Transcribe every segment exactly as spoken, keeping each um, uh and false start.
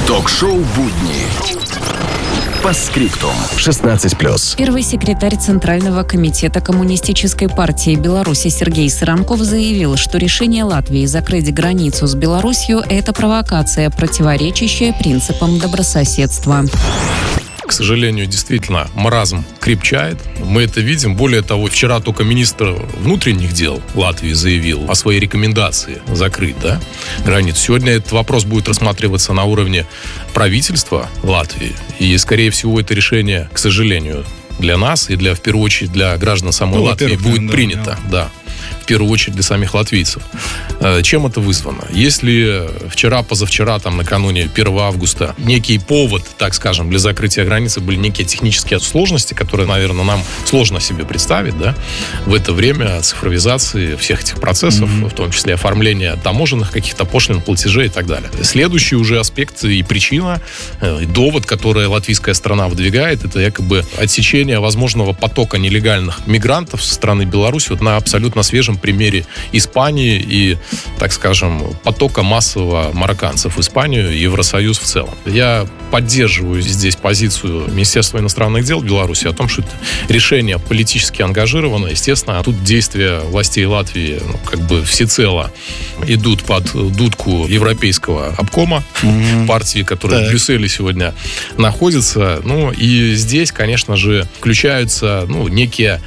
Ток-шоу «Будни». По скриптум. шестнадцать плюс. Первый секретарь Центрального комитета Коммунистической партии Беларуси Сергей Сыранков заявил, что решение Латвии закрыть границу с Беларусью – это провокация, противоречащая принципам добрососедства. К сожалению, действительно, маразм крепчает. Мы это видим. Более того, вчера только министр внутренних дел Латвии заявил о своей рекомендации закрыть, да, границу. Сегодня этот вопрос будет рассматриваться на уровне правительства Латвии. И, скорее всего, это решение, к сожалению, для нас и, для, в первую очередь, для граждан самой ну, Латвии будет да, принято. Да. да. В первую очередь для самих латвийцев. Чем это вызвано? Если вчера, позавчера, там, накануне первого августа, некий повод, так скажем, для закрытия границы были некие технические сложности, которые, наверное, нам сложно себе представить, да, в это время цифровизации всех этих процессов, mm-hmm. в том числе оформления таможенных каких-то пошлин, платежей и так далее. Следующий уже аспект и причина, и довод, который латвийская сторона выдвигает, это якобы отсечение возможного потока нелегальных мигрантов со стороны Беларуси вот на абсолютно свежем примере Испании и, так скажем, потока массового марокканцев в Испанию и Евросоюз в целом. Я поддерживаю здесь позицию Министерства иностранных дел Беларуси о том, что это решение политически ангажировано. Естественно, тут действия властей Латвии ну, как бы всецело идут под дудку Европейского обкома mm-hmm. партии, которая так. в Брюсселе сегодня находится. Ну и здесь, конечно же, включаются ну, некие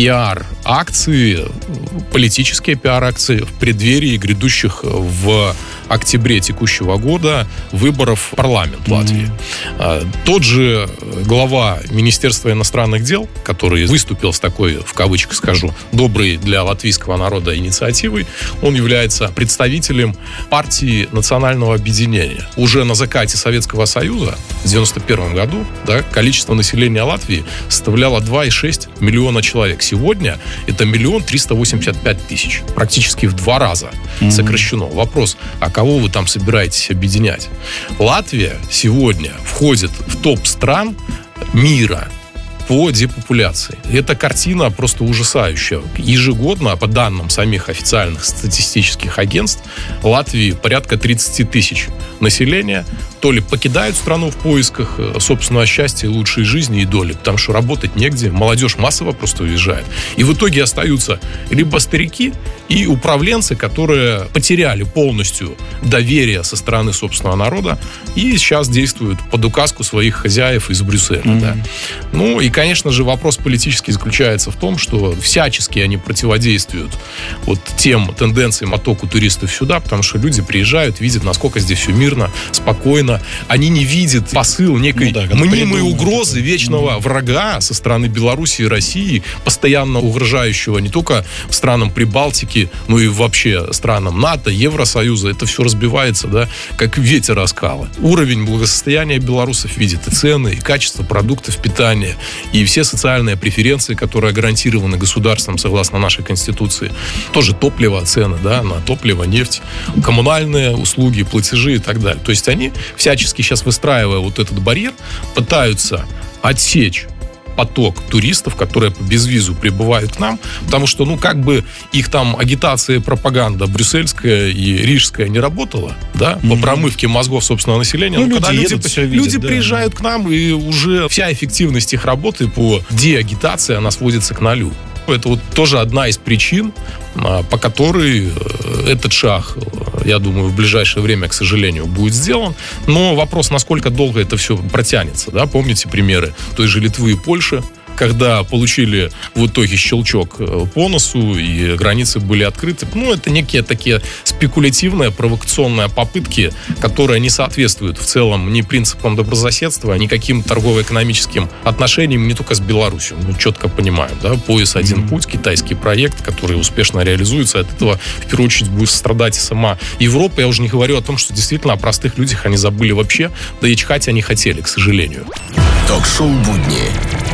пиар-акции, политические пиар-акции в преддверии грядущих в октябре текущего года выборов в парламент Латвии. Mm-hmm. Тот же глава Министерства иностранных дел, который выступил с такой, в кавычках скажу, доброй для латвийского народа инициативой, он является представителем партии национального объединения. Уже на закате Советского Союза в девяносто первом году да, количество населения Латвии составляло два и шесть миллиона человек. Сегодня это миллион триста восемьдесят пять тысяч. Практически в два раза mm-hmm. сокращено. Вопрос, а кого вы там собираетесь объединять? Латвия сегодня входит в топ стран мира по депопуляции. Эта картина просто ужасающая. Ежегодно, по данным самих официальных статистических агентств, Латвии порядка тридцать тысяч населения то ли покидают страну в поисках собственного счастья, лучшей жизни и доли, потому что работать негде, молодежь массово просто уезжает. И в итоге остаются либо старики и управленцы, которые потеряли полностью доверие со стороны собственного народа и сейчас действуют под указку своих хозяев из Брюсселя. Mm-hmm. Да. Ну и, конечно же, вопрос политический заключается в том, что всячески они противодействуют вот тем тенденциям оттоку туристов сюда, потому что люди приезжают, видят, насколько здесь все мирно, спокойно. Они не видят посыл некой ну, да, мнимой угрозы вечного mm-hmm. врага со стороны Беларуси и России, постоянно угрожающего не только странам Прибалтики, но и вообще странам НАТО, Евросоюза. Это все разбивается, да, как ветер о скалы. Уровень благосостояния белорусов видит и цены, и качество продуктов питания, и все социальные преференции, которые гарантированы государством согласно нашей Конституции. Тоже топливо, цены, да, на топливо, нефть, коммунальные услуги, платежи и так далее. То есть они всячески сейчас, выстраивая вот этот барьер, пытаются отсечь поток туристов, которые по безвизу прибывают к нам, потому что, ну, как бы их там агитация и пропаганда брюссельская и рижская не работала, да, mm-hmm. по промывке мозгов собственного населения, ну, но когда люди, люди, видят, люди да. приезжают к нам, и уже вся эффективность их работы по деагитации, она сводится к нулю. Это вот тоже одна из причин, по которой этот шаг, я думаю, в ближайшее время, к сожалению, будет сделан. Но вопрос, насколько долго это все протянется. Да? Помните примеры той же Литвы и Польши, когда получили в итоге щелчок по носу и границы были открыты. Ну, это некие такие спекулятивные, провокационные попытки, которые не соответствуют в целом ни принципам добрососедства, ни каким торгово-экономическим отношениям, не только с Беларусью. Мы четко понимаем, да, пояс «Один mm-hmm. путь», китайский проект, который успешно реализуется. От этого, в первую очередь, будет страдать и сама Европа. Я уже не говорю о том, что действительно о простых людях они забыли вообще, да и чхать они хотели, к сожалению. Ток-шоу «Будни».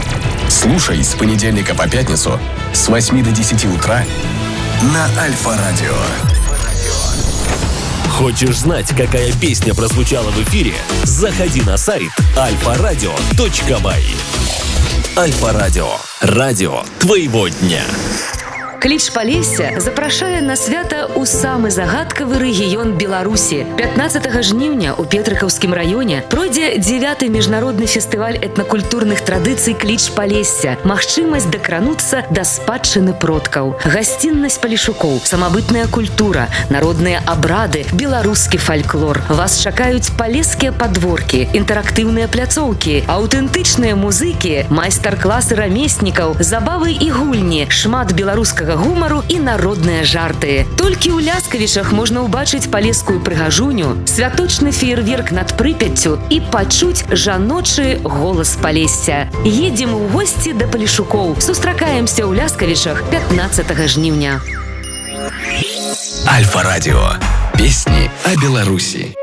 Слушай с понедельника по пятницу с восьми до десяти утра на Альфа-радио. Хочешь знать, какая песня прозвучала в эфире? Заходи на сайт альфа радио точка бай. Альфа-радио. Радио твоего дня. Кліч Палесся запрашае на свята ў самы загадкавы рэгіён Беларусі. пятнаццатага жніўня ў Петрыкаўскім раёне пройдзе дзевяты міжнародны фестываль этнакультурных традыцый Кліч Палесся. Магчымасць дакрануцца да спадчыны продкаў. Гасціннасць палешукоў, самабытная культура, народныя абрады, беларускі фальклор. Вас чакаюць палескія падворкі, інтэрактыўныя пляцоўкі, аўтэнтычныя музыкі, майстар-класы рамеснікаў, забавы і гульні, шмат беларускага гумару і народныя жарты. Толькі ў Ляскавічах можна ўбачыць палескую прыгажуню, святочны феерверк над Прыпяццю і пачуць жаночы голас Палесся. Едзем у госці да палешукоў. Сустракаемся ў Ляскавічах пятнаццатага жніўня. Альфа-радио. Песни о Беларуси.